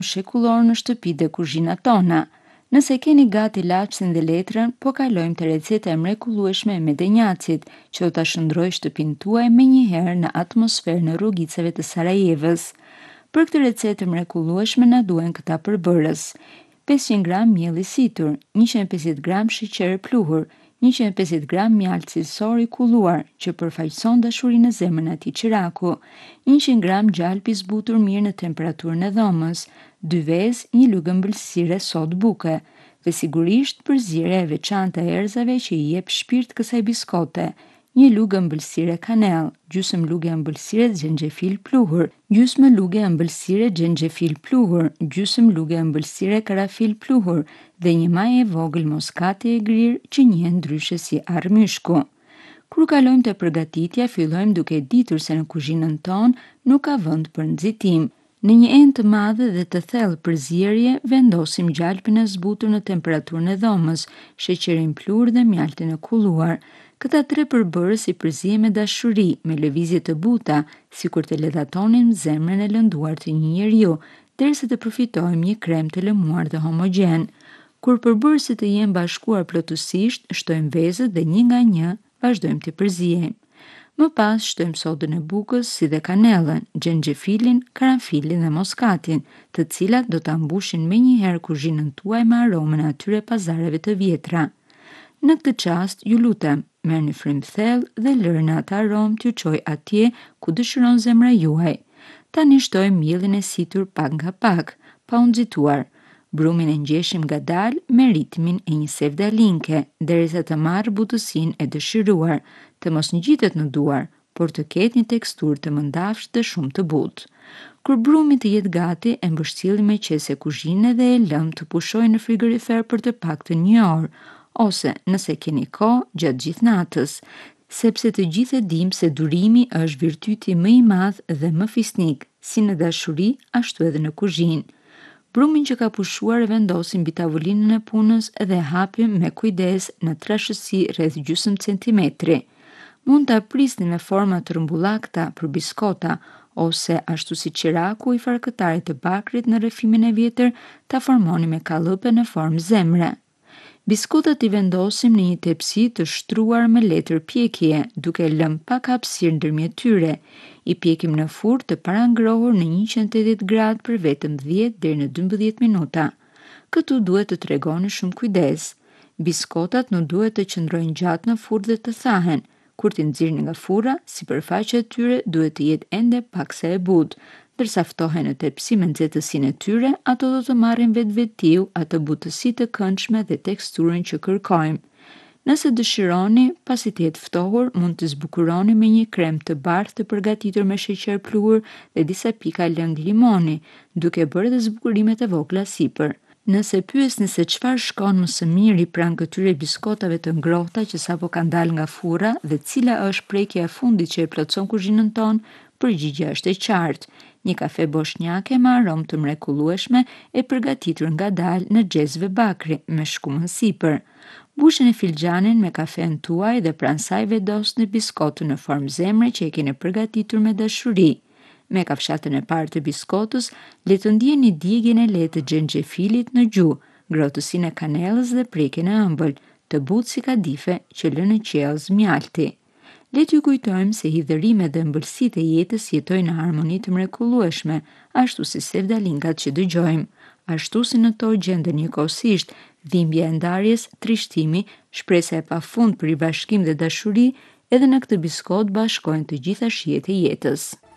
shekullor në shtëpi dhe kuzhinat tona. Nëse keni gati laçsin dhe letrën, po kalojmë te receta e mrekullueshme e medenjacit, që do ta shndrojë shtëpinë tuaj menjëherë në atmosferën e rrugicave të Sarajevës. Për këtë recetë mrekullueshme na duhen këta përbërës: 500 gram miell i situr, 150 gram sheqer e pluhur, 150 gram mjaltë cilësor i kulluar, që përfaqëson dashurinë në zemrën e atij qiraku, 100 gram gjalp i zbutur mirë në temperaturën e dhomës, 2 vezë, 1 lugë ëmbëlsire sodë buke, dhe sigurisht përzierja e veçantë e erëzave që i jep shpirt kësaj biskote: 1 lugë ëmbëlsire kanell, gjysmë lugë ëmbëlsire xhenxhefil pluhur, gjysmë lugë ëmbëlsire xhenxhefil pluhur, gjysmë lugë ëmbëlsire karafil pluhur dhe një maj e vogël moskati e grirë që njihen ndryshe si armyshku. Kur kalojmë te përgatitja, fillojmë duke ditur se në kuzhinën tonë nuk ka vend për nxitim. Në një enë të madhe dhe të thellë përzierje, vendosim gjalpin e zbutur në temperaturën e dhomës, sheqerin pluhur dhe mjaltin e kulluar. Këta 3 përbërës i përzihem me dashuri, me lëvizje të buta, sikur të ledhatonin zemrën e lënduar të një njeriu, derisa të përfitojmë një krem të lëmuar dhe homogjen. Kur përbërësit të jenë bashkuar plotësisht, shtojmë vezët dhe një nga një vazhdojmë të përzijemi. Më pas shtojmë sodën e bukës si dhe kanellën, xhenxhefilin, karanfilin dhe moskatin, të cilat do ta mbushin menjëherë kuzhinën tuaj me aromën e atyre pazareve të vjetra. Në këtë çast, ju lutem, merrni frymë thellë dhe lërni atë aromë t'ju çojë atje ku dëshiron zemra juaj. Tani shtojmë miellin e situr pak nga pak, pa u nxituar. Brumin e ngjeshim ngadalë me ritmin e një sevdalinke, derisa të marrë butësinë e dëshiruar, të mos ngjitet në duar, por të ketë një teksturë të mëndafshë dhe shumë të butë. Kur brumi të jetë gati, e mbështillim me qese kuzhine dhe e lëm të pushojë në frigorifer për të paktën 1 orë, ose nëse keni kohë, gjatë gjithë natës, sepse të gjithë e dimë se durimi është virtyti më i madh dhe më fisnik, si në dashuri, ashtu edhe në kuzhinë. Brumin që ka pushuar e vendosim mbi tavolinën e punës dhe hapim me kujdes në trashësi rreth gjysmë centimetri. Mund ta prisni me forma të rrumbullakta për biskota, ose ashtu si qiraku i farkëtarit të bakrit në rrëfimin e vjetër, ta formoni me kallëpe në formë zemre. Biskotat i vendosim në një tepsi të shtruar me letër pjekje, duke lënë pak hapësirë ndërmjet tyre. I pjekim në furrë të parangrohur në 180 gradë për vetëm 10 deri në 12 minuta. Këtu duhet të tregoni shumë kujdes. Biskotat nuk duhet të qëndrojnë gjatë në furrë dhe të thahen. Kur t'i nxirrni nga furra, sipërfaqja e tyre duhet të jetë ende paksa e butë. Ndërsa ftohen në tepsi me nxehtësinë e tyre, ato do të marrin vetvetiu atë butësi të këndshme dhe teksturën që kërkojmë. Nëse dëshironi, pasi të jetë ftohur, mund të zbukuroni me një krem të bardhë të përgatitur me sheqer pluhur dhe disa pika lëng limoni, duke bërë edhe zbukurimet e vogla sipër. Nëse pyesni se çfarë shkon më së miri pranë këtyre biskotave të ngrohta që sapo kanë dalë nga furra dhe cila është prekja e fundit që e plotson kuzhinën tonë, përgjigjja është e qartë: një kafe boshnjake me aromë të mrekullueshme e përgatitur ngadalë në xhezve bakri me shkumën sipër. Mbushini filxhanin me kafen tuaj dhe pranë saj vendosni biskotën në formë zemre që e keni përgatitur me dashuri. Me kafshatën e parë të biskotës, le të ndjeni djegjen e lehtë të xhenxhefilit në gjuhë, ngrohtësinë e kanellës dhe prekjen e ëmbël, të butë si kadife që lë në qiellës mjalti. Le t'ju kujtojmë se hidhërimet dhe ëmbëlsitë e jetës jetojnë në harmoni të mrekullueshme, ashtu si sevdalinkat që dëgjojmë. Ashtu si në to gjenden njëkohësisht dhimbja e ndarjes, trishtimi, shpresa e pafund për ribashkim dhe dashuri, edhe në këtë biskot bashkojnë të gjitha shijet e jetës.